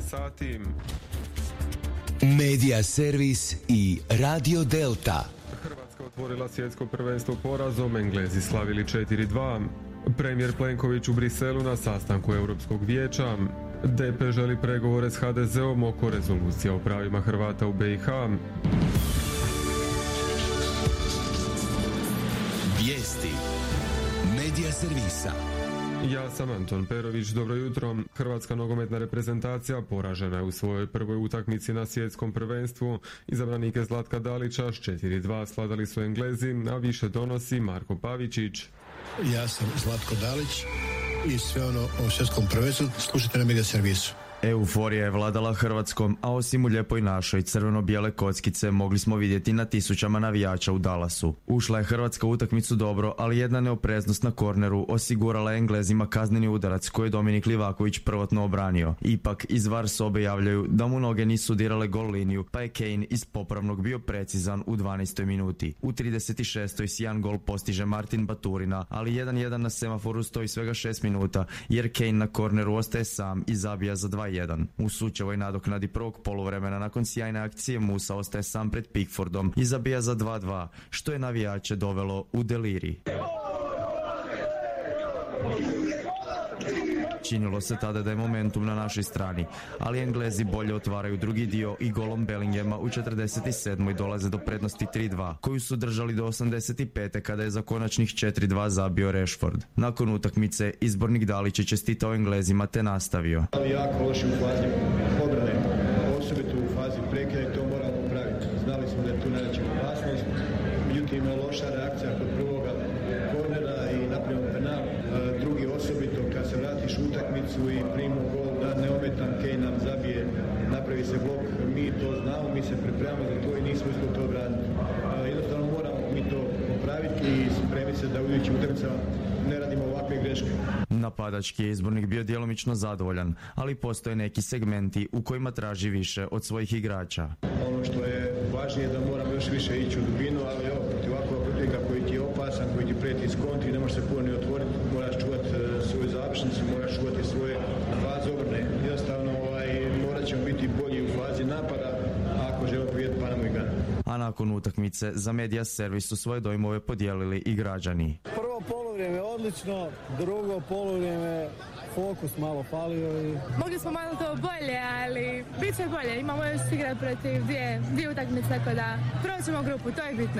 sati. Medija servis i Radio Delta. Hrvatska otvorila svjetsko prvenstvo porazom, Englezi slavili 4-2. Premijer Plenković u Briselu na sastanku Europskog vijeća. DP želi pregovore s HDZ-om oko rezolucija o pravima Hrvata u BiH. Vijesti Medija servisa. Ja sam Anton Perović, dobro jutro. Hrvatska nogometna reprezentacija poražena je u svojoj prvoj utakmici na svjetskom prvenstvu. Izabranike Zlatka Dalića s 4-2 sladali su Englezi, a više donosi Marko Pavičić. Ja sam Zlatko Dalić i sve ono o svjetskom prvenstvu slušajte na Medija servisu. Euforija je vladala Hrvatskom, a osim u lijepoj našoj crveno-bijele kockice mogli smo vidjeti na tisućama navijača u Dallasu. Ušla je Hrvatska u utakmicu dobro, ali jedna neopreznost na korneru osigurala je Englezima kazneni udarac koji je Dominik Livaković prvotno obranio. Ipak iz VAR sobe javljaju da mu noge nisu dirale gol liniju, pa je Kane iz popravnog bio precizan u 12. minuti. U 36. sjajan gol postiže Martin Baturina, ali 1-1 na semaforu stoji svega 6 minuta, jer Kane na korneru ostaje sam i zabija za 2-1. U sučevoj nadoknadi prvog poluvremena nakon sjajne akcije Musa ostaje sam pred Pickfordom i zabija za 2-2, što je navijače dovelo u delirij. Činilo se tada da je momentum na našoj strani, ali Englezi bolje otvaraju drugi dio i golom Bellinghama u 47. dolaze do prednosti 3-2, koju su držali do 85. kada je za konačnih 4-2 zabio Rashford. Nakon utakmice, izbornik Dalić je čestitao Englezima te nastavio. Jako loši u fazi obrane, osobito u fazi prekida i to moramo praviti. Znali smo da je tu najveća opasnost, međutim ima loša reakcija kod prvoga kornera i napravimo penal. Drugi osobito kad se vratiš u utakmicu i primu gol da neometan Kane nam zabije, napravi se blok, mi to znamo, mi se pripremamo za to i nismo isto to obranili. Jednostavno moramo mi to popraviti i spremiti se da u idućim utakmicama ne radimo ovakve greške. Napadački je izbornik bio djelomično zadovoljan, ali postoje neki segmenti u kojima traži više od svojih igrača. Ono što je važnije da moramo još više ići u dubinu, ali evo, protiv ovakvog protivnika koji ti je opasan, koji ti prijeti iz kontri, ne možeš se puno ni otvoriti, moraš čuvati svoju završnicu, moraš čuvati svoje faze obrane. Jednostavno morat ćemo biti bolji u fazi napada ako želimo pobijediti Panamu i Ganu. A nakon utakmice za Medija servis su svoje dojmove podijelili i građani. Prvo poluvrijeme odlično, drugo poluvrijeme fokus malo falio i... Mogli smo malo to bolje, ali bit će bolje. Imamo još igrati protiv dvije utakmice, tako da proćemo grupu, to je bitno.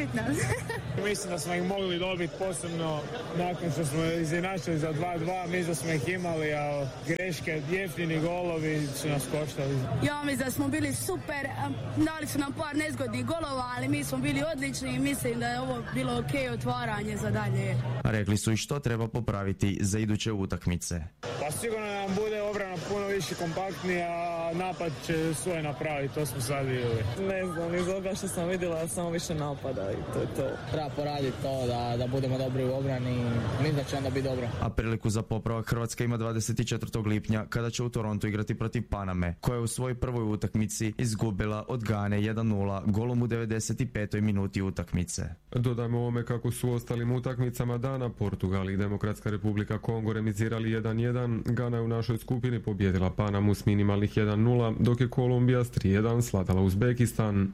Mislim da smo ih mogli dobiti, posebno nakon što smo izjednačili za 2-2, mislim da smo ih imali, a greške, jeftini golovi su nas koštali. Ja mislim da smo bili super, dali su nam par nezgodnih golova, ali mi smo bili odlični i mislim da je ovo bilo ok otvaranje za dalje. Rekli su i što treba popraviti za iduće utakmice. Pa sigurno nam bude obrana puno više kompaktnija, a napad će svoje napraviti, to smo sad vidjeli. Ne znam, iz ovoga što sam vidjela samo više napada i to je to. Treba poraditi to da budemo dobri u obrani, mislim da će onda biti dobro. A priliku za popravak Hrvatska ima 24. lipnja kada će u Torontu igrati protiv Paname, koja je u svojoj prvoj utakmici izgubila od Gane 1-0 golom u 95. minuti utakmice. Dodajmo ovome kako su u ostalim utakmicama dana Portugal i Demokratska republika Kongo remizirali 1-1, Gana je u našoj skupini pobijedila Panamu s minimalnih 1-0, dok je Kolumbija s 3-1 sladala Uzbekistan.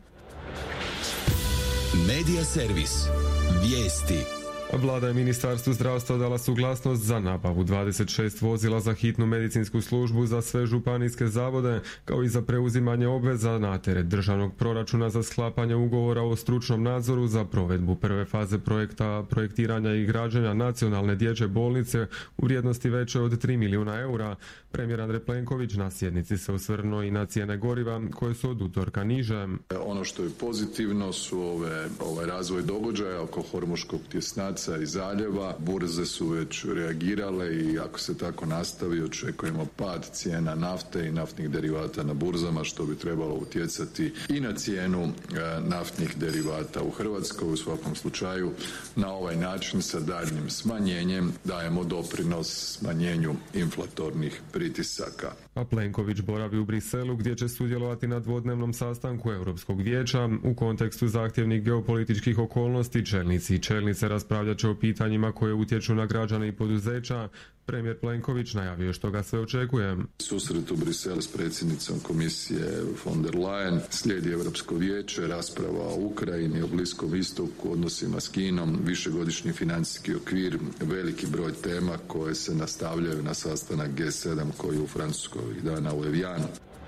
Medija servis. Vijesti. Vlada je Ministarstvu zdravstva dala suglasnost za nabavu 26 vozila za hitnu medicinsku službu za sve županijske zavode, kao i za preuzimanje obveza na teret državnog proračuna za sklapanje ugovora o stručnom nadzoru za provedbu prve faze projekta projektiranja i građenja nacionalne dječje bolnice u vrijednosti veće od 3 milijuna eura. Premijer Andrej Plenković na sjednici se osvrnuo i na cijene goriva koje su od utorka niže. Ono što je pozitivno su ovaj razvoj događaja oko Hormuškog tjesnaca i zaljeva. Burze su već reagirale i ako se tako nastavi očekujemo pad cijena nafte i naftnih derivata na burzama, što bi trebalo utjecati i na cijenu naftnih derivata u Hrvatskoj. U svakom slučaju na ovaj način sa daljnjim smanjenjem dajemo doprinos smanjenju inflatornih pritisaka. a Plenković boravi u Briselu gdje će sudjelovati na dvodnevnom sastanku Europskog vijeća. U kontekstu zahtjevnih geopolitičkih okolnosti čelnici i čelnice raspravljat će o pitanjima koje utječu na građane i poduzeća. Premijer Plenković najavio što ga sve očekuje. Susret u Briselu s predsjednicom komisije von der Leyen, slijedi Europsko vijeće, rasprava o Ukrajini, o Bliskom istoku, odnosima s Kinom, višegodišnji financijski okvir, veliki broj tema koje se nastavljaju na sastanak G7 koji je u Francuskoj ovih dana u Evianu.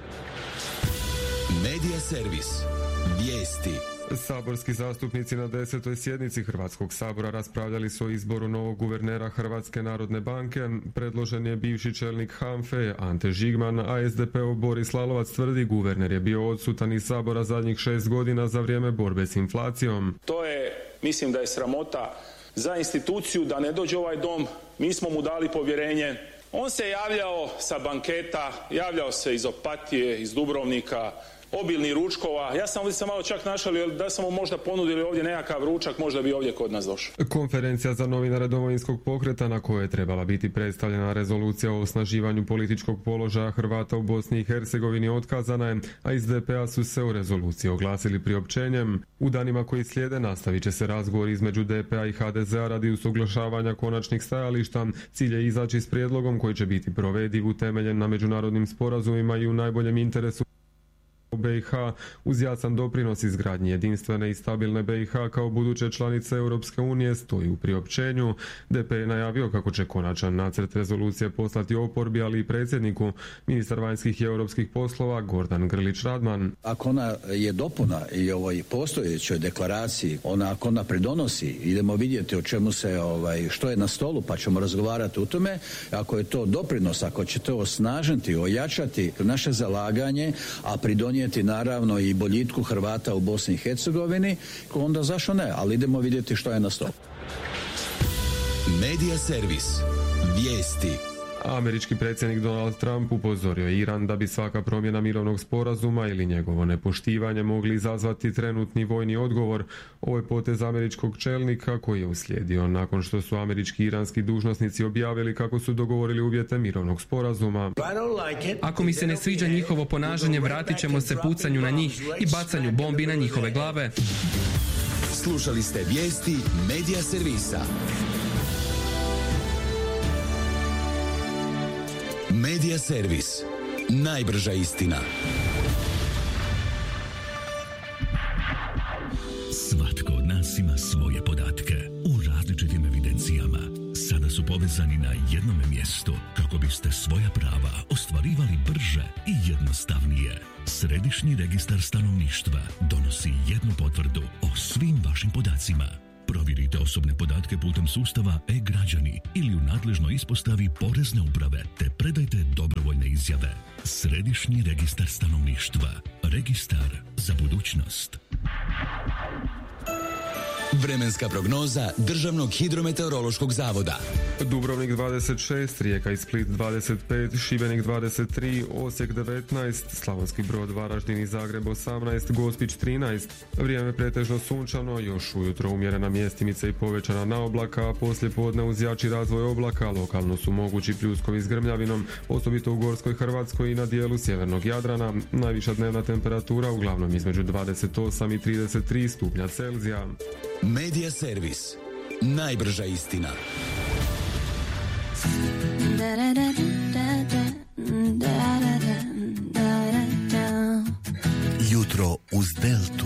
Medija servis. Vijesti. Saborski zastupnici na 10. sjednici Hrvatskog sabora raspravljali su o izboru novog guvernera Hrvatske narodne banke. Predložen je bivši čelnik HANFE Ante Žigman, a SDP-ov Boris Lalovac tvrdi guverner je bio odsutan iz sabora zadnjih 6 godina za vrijeme borbe s inflacijom. To je, mislim da je sramota za instituciju da ne dođe ovaj dom. Mi smo mu dali povjerenje. On se javljao sa banketa, javljao se iz Opatije, iz Dubrovnika, obilnih ručkova. Ja sam ovdje sam malo čak našalio da smo mu možda ponudili ovdje nekakav ručak, možda bi ovdje kod nas došao. Konferencija za novinare Domovinskog pokreta na kojoj je trebala biti predstavljena rezolucija o osnaživanju političkog položaja Hrvata u Bosni i Hercegovini otkazana je, a iz DP-a su se u rezoluciji oglasili priopćenjem. U danima koji slijede nastavit će se razgovor između DP-a i HDZ-a radi usuglašavanja konačnih stajališta. Cilj je izaći s prijedlogom koji će biti provediv, utemeljen na međunarodnim sporazumima i u najboljem interesu BiH uz jasan doprinos izgradnji jedinstvene i stabilne BiH kao buduće članice Europske unije, stoji u priopćenju. DP je najavio kako će konačan nacrt rezolucije poslati oporbi, ali i predsjedniku. Ministar vanjskih i europskih poslova Gordan Grlić Radman. Ako ona je dopuna i ovoj postojećoj deklaraciji, ako ona pridonosi, idemo vidjeti o čemu se, što je na stolu, pa ćemo razgovarati o tome. Ako je to doprinos, ako će to osnažiti, ojačati naše zalaganje, a pridonijeti naravno i boljitku Hrvata u Bosni i Hercegovini, onda zašto ne, ali idemo vidjeti što je na stolu. Medija servis. Vijesti. Američki predsjednik Donald Trump upozorio Iran da bi svaka promjena mirovnog sporazuma ili njegovo nepoštivanje mogli izazvati trenutni vojni odgovor. Ovo je potez američkog čelnika koji je uslijedio nakon što su američki i iranski dužnosnici objavili kako su dogovorili uvjete mirovnog sporazuma. Ako mi se ne sviđa njihovo ponašanje, vratit ćemo se pucanju na njih i bacanju bombi na njihove glave. Slušali ste vijesti Medija servisa. Medija servis. Najbrža istina. Svatko od nas ima svoje podatke u različitim evidencijama. Sada su povezani na jednom mjestu kako biste svoja prava ostvarivali brže i jednostavnije. Središnji registar stanovništva donosi jednu potvrdu o svim vašim podacima. Provjerite osobne podatke putem sustava e-građani ili u nadležnoj ispostavi Porezne uprave te predajte dobrovoljne izjave. Središnji registar stanovništva. Registar za budućnost. Vremenska prognoza Državnog hidrometeorološkog zavoda. Dubrovnik 26, Rijeka i Split 25, Šibenik 23, Osijek 19, Slavonski Brod, Varaždin i Zagreb 18, Gospić 13. Vrijeme pretežno sunčano, još ujutro umjerena mjestimica i povećana naoblaka, a poslije podne uz jači razvoj oblaka lokalno su mogući pljuskovi s grmljavinom, osobito u Gorskoj Hrvatskoj i na dijelu sjevernog Jadrana. Najviša dnevna temperatura uglavnom između 28 i 33 stupnja Celzija. Medija servis. Najbrža istina. Jutro uz Deltu.